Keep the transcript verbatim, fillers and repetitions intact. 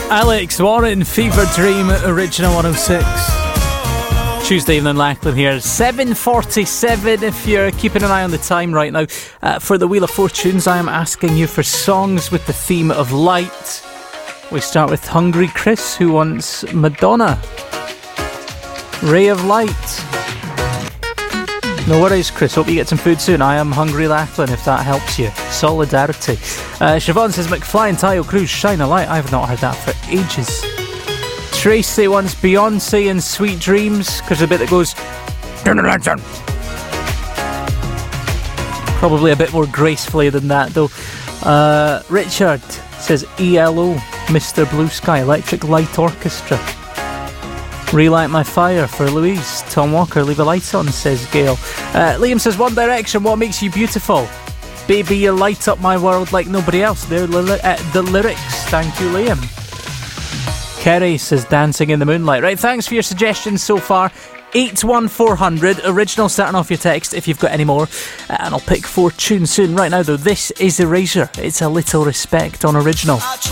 Alex Warren, Fever Dream, Original one oh six. Tuesday evening, Lachlan here. seven forty-seven if you're keeping an eye on the time right now. Uh, for the Wheel of Fortunes, I am asking you for songs with the theme of light. We start with Hungry Chris, who wants Madonna. Ray of Light. No worries, Chris. Hope you get some food soon. I am hungry, Lachlan, if that helps you. Solidarity. Uh, Siobhan says McFly and Tayo Cruz, Shine a Light. I've not heard that for ages. Tracy wants Beyonce and Sweet Dreams, because the bit that goes, turn the lights on. Probably a bit more gracefully than that, though. Uh, Richard says E L O, Mister Blue Sky, Electric Light Orchestra. Relight My Fire for Louise. Tom Walker, Leave a Light On, says Gail. Uh, Liam says One Direction, What Makes You Beautiful? Baby, you light up my world like nobody else. They're li- uh, the lyrics. Thank you, Liam. Kerry says Dancing in the Moonlight. Right, thanks for your suggestions so far. eight one four hundred, original starting off your text if you've got any more. Uh, and I'll pick four tunes soon. Right now, though, this is Erasure. It's A Little Respect on Original.